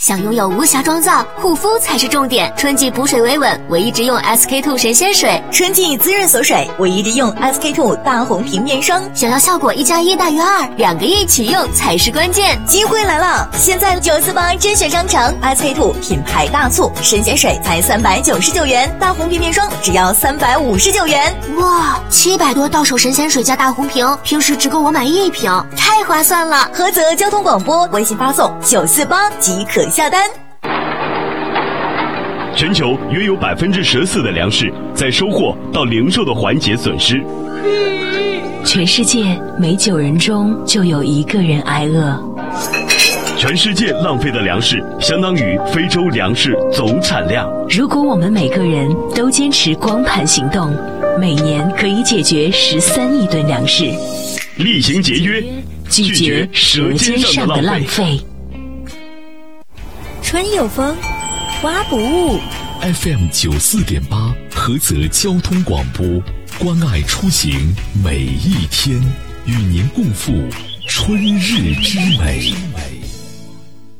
想拥有无瑕妆造，护肤才是重点。春季补水维稳，我一直用 SK-II 神仙水； 春季滋润锁水，我一直用 SK-II 大红瓶面霜。 想要效果1+1大于2，两个一起用才是关键。 机会来了！现在948甄选商场 SK-II 品牌大促，神仙水才399元，大红瓶面霜只要359元。 哇，700多到手神仙水加大红瓶，平时只够我买1瓶，太划算了！ 菏泽交通广播微信发送948即可下单。 全球约有14%的粮食在收获到零售的环节损失。 全世界每9人中就有1个人挨饿。 全世界浪费的粮食相当于非洲粮食总产量。 如果我们每个人都坚持光盘行动，每年可以解决13亿吨粮食。 厉行节约， 拒绝舌尖上的浪费。 春有风，花不误。 FM 94.8菏泽交通广播，关爱出行每一天，与您共赴春日之美。